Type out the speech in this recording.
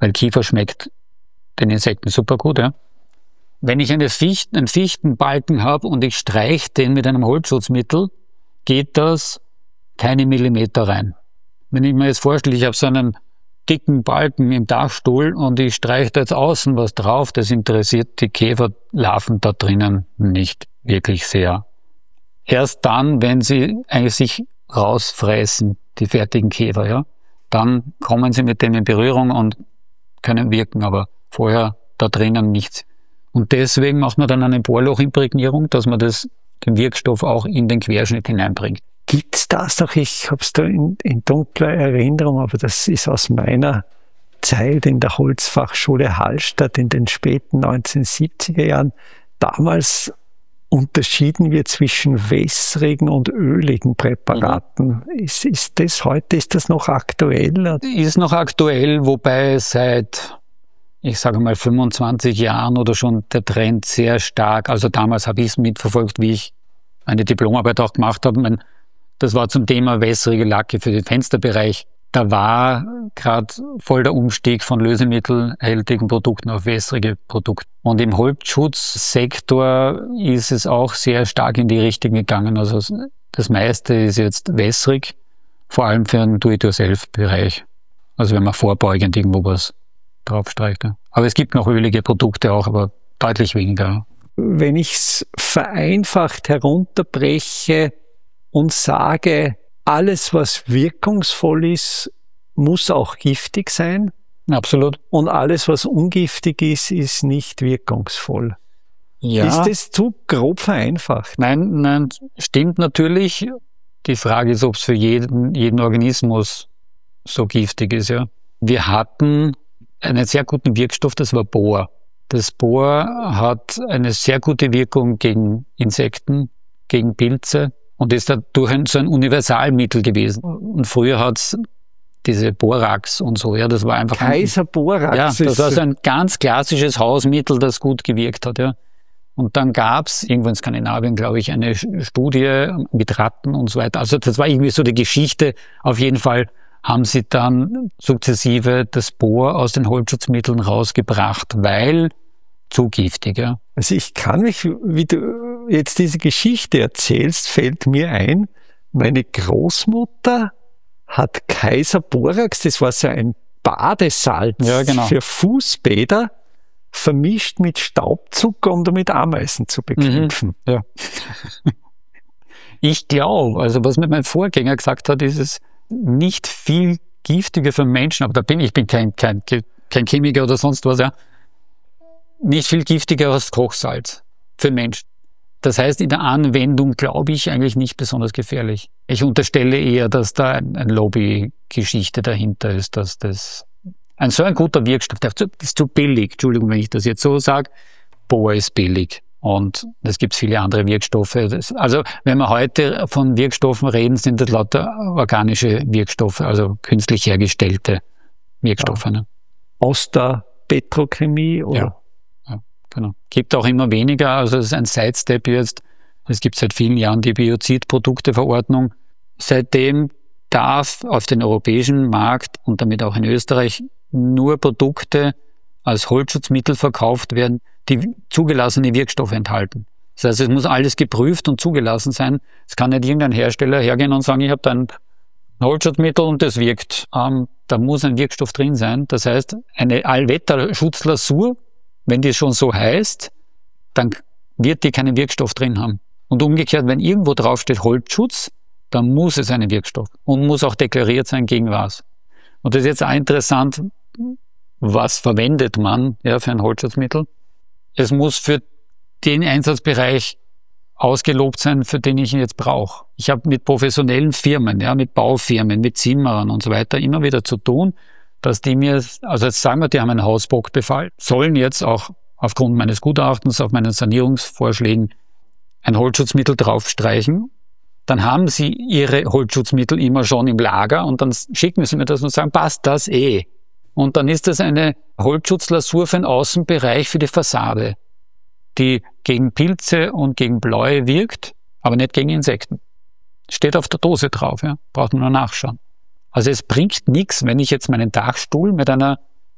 weil Kiefer schmeckt den Insekten super gut. Ja. Wenn ich einen Fichtenbalken habe und ich streiche den mit einem Holzschutzmittel, geht das keine Millimeter rein. Wenn ich mir jetzt vorstelle, ich habe so einen dicken Balken im Dachstuhl und ich streiche da jetzt außen was drauf, das interessiert die Käferlarven da drinnen nicht wirklich sehr. Erst dann, wenn sie eigentlich sich rausfressen, die fertigen Käfer, ja, dann kommen sie mit dem in Berührung und können wirken, aber vorher da drinnen nichts. Und deswegen macht man dann eine Bohrlochimprägnierung, dass man den Wirkstoff auch in den Querschnitt hineinbringt. Gibt's das doch? Ich habe es da in dunkler Erinnerung, aber das ist aus meiner Zeit in der Holzfachschule Hallstatt in den späten 1970er Jahren. Damals unterschieden wir zwischen wässrigen und öligen Präparaten. Ist das noch aktuell? Ist noch aktuell, wobei seit, ich sage mal, 25 Jahren oder schon der Trend sehr stark, also damals habe ich es mitverfolgt, wie ich eine Diplomarbeit auch gemacht habe. Das war zum Thema wässrige Lacke für den Fensterbereich. Da war gerade voll der Umstieg von lösemittelhaltigen Produkten auf wässrige Produkte. Und im Holzschutzsektor ist es auch sehr stark in die Richtung gegangen. Also das meiste ist jetzt wässrig, vor allem für den Do-it-yourself-Bereich. Also wenn man vorbeugend irgendwo was draufstreicht. Aber es gibt noch ölige Produkte auch, aber deutlich weniger. Wenn ich es vereinfacht herunterbreche und sage, alles, was wirkungsvoll ist, muss auch giftig sein. Absolut. Und alles, was ungiftig ist, ist nicht wirkungsvoll. Ja. Ist das zu grob vereinfacht? Nein, stimmt natürlich. Die Frage ist, ob es für jeden Organismus so giftig ist. Ja. Wir hatten einen sehr guten Wirkstoff, das war Bohr. Das Bohr hat eine sehr gute Wirkung gegen Insekten, gegen Pilze und ist dadurch so ein Universalmittel gewesen. Und früher hat es diese Borax und so, ja, das war einfach... Kaiser Borax. Ja, das war so ein ganz klassisches Hausmittel, das gut gewirkt hat, ja. Und dann gab's irgendwo in Skandinavien, glaube ich, eine Studie mit Ratten und so weiter. Also das war irgendwie so die Geschichte. Auf jeden Fall haben sie dann sukzessive das Bohr aus den Holzschutzmitteln rausgebracht, weil zu giftig, ja. Also ich kann mich, wie du jetzt diese Geschichte erzählst, fällt mir ein, meine Großmutter hat Kaiser Borax, das war so ein Badesalz für Fußbäder, vermischt mit Staubzucker, um damit Ameisen zu bekämpfen. Ja. Ich glaube, also was mir mein Vorgänger gesagt hat, ist es nicht viel giftiger für Menschen, aber ich bin kein Chemiker oder sonst was, ja. Nicht viel giftiger als Kochsalz für Menschen. Das heißt, in der Anwendung glaube ich eigentlich nicht besonders gefährlich. Ich unterstelle eher, dass da eine Lobbygeschichte dahinter ist, dass das so ein guter Wirkstoff, der ist zu billig. Entschuldigung, wenn ich das jetzt so sage. Bohr ist billig. Und es gibt viele andere Wirkstoffe. Also, wenn wir heute von Wirkstoffen reden, sind das lauter organische Wirkstoffe, also künstlich hergestellte Wirkstoffe. Ne? Aus der Petrochemie, oder? Ja, genau. Gibt auch immer weniger, also es ist ein Sidestep jetzt. Es gibt seit vielen Jahren die Biozidprodukteverordnung. Seitdem darf auf den europäischen Markt und damit auch in Österreich nur Produkte als Holzschutzmittel verkauft werden, die zugelassene Wirkstoffe enthalten. Das heißt, es muss alles geprüft und zugelassen sein. Es kann nicht irgendein Hersteller hergehen und sagen, ich habe da ein Holzschutzmittel und das wirkt. Da muss ein Wirkstoff drin sein. Das heißt, eine Allwetterschutzlasur, wenn die schon so heißt, dann wird die keinen Wirkstoff drin haben. Und umgekehrt, wenn irgendwo draufsteht Holzschutz, dann muss es einen Wirkstoff und muss auch deklariert sein, gegen was. Und das ist jetzt auch interessant, was verwendet man für ein Holzschutzmittel? Es muss für den Einsatzbereich ausgelobt sein, für den ich ihn jetzt brauche. Ich habe mit professionellen Firmen, mit Baufirmen, mit Zimmerern und so weiter immer wieder zu tun, dass die mir, also jetzt sagen wir, die haben einen Hausbockbefall, sollen jetzt auch aufgrund meines Gutachtens, auf meinen Sanierungsvorschlägen ein Holzschutzmittel draufstreichen. Dann haben sie ihre Holzschutzmittel immer schon im Lager und dann schicken sie mir das und sagen, passt das eh. Und dann ist das eine Holzschutzlasur für den Außenbereich für die Fassade, die gegen Pilze und gegen Bläue wirkt, aber nicht gegen Insekten. Steht auf der Dose drauf, braucht man nur nachschauen. Also es bringt nichts, wenn ich jetzt meinen Dachstuhl mit einer